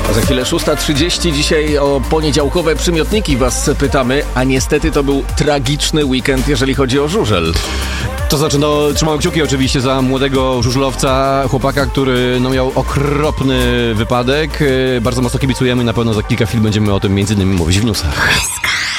A za chwilę 6:30. Dzisiaj o poniedziałkowe przymiotniki was pytamy, a niestety to był tragiczny weekend, jeżeli chodzi o żużel. To znaczy, trzymamy kciuki oczywiście za młodego żużlowca, chłopaka, który miał okropny wypadek. Bardzo mocno kibicujemy, na pewno za kilka chwil będziemy o tym między innymi mówić w newsach.